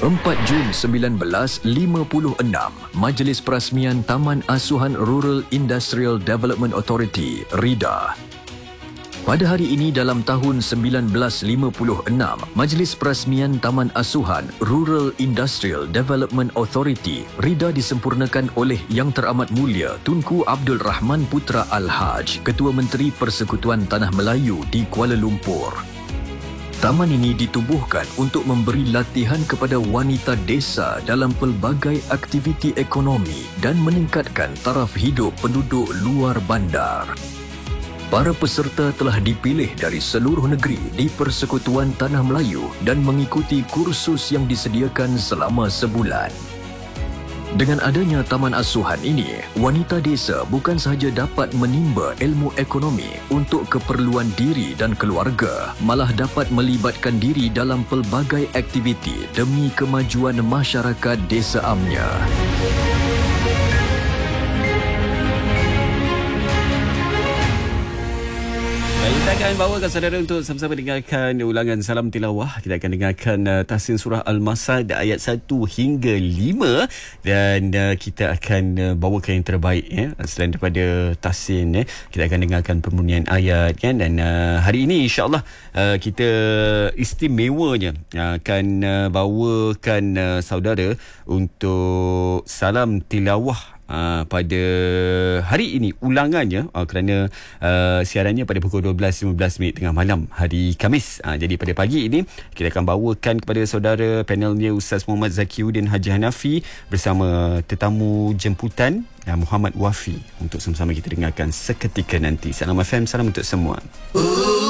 4 Jun 1956, Majlis Perasmian Taman Asuhan Rural Industrial Development Authority, RIDA. Pada hari ini dalam tahun 1956, Majlis Perasmian Taman Asuhan Rural Industrial Development Authority, RIDA disempurnakan oleh Yang Teramat Mulia Tunku Abdul Rahman Putra Al-Haj, Ketua Menteri Persekutuan Tanah Melayu di Kuala Lumpur. Taman ini ditubuhkan untuk memberi latihan kepada wanita desa dalam pelbagai aktiviti ekonomi dan meningkatkan taraf hidup penduduk luar bandar. Para peserta telah dipilih dari seluruh negeri di Persekutuan Tanah Melayu dan mengikuti kursus yang disediakan selama sebulan. Dengan adanya taman asuhan ini, wanita desa bukan sahaja dapat menimba ilmu ekonomi untuk keperluan diri dan keluarga, malah dapat melibatkan diri dalam pelbagai aktiviti demi kemajuan masyarakat desa amnya. Kita akan bawakan saudara untuk sama-sama dengarkan ulangan Salam Tilawah. Kita akan dengarkan Tahsin Surah Al-Masad ayat 1 hingga 5 dan kita akan bawakan yang terbaik selain daripada Tahsin. Kita akan dengarkan pembunyian ayat kan, dan hari ini insya-Allah kita istimewanya akan bawakan saudara untuk Salam Tilawah pada hari ini ulangannya kerana siarannya pada pukul 12.15 tengah malam hari Khamis. Jadi pada pagi ini kita akan bawakan kepada saudara panelnya Ustaz Muhammad Zakiuddin Haji Hanafi bersama tetamu jemputan Muhammad Wafi untuk sama-sama kita dengarkan seketika nanti. Salam FM, salam untuk semua.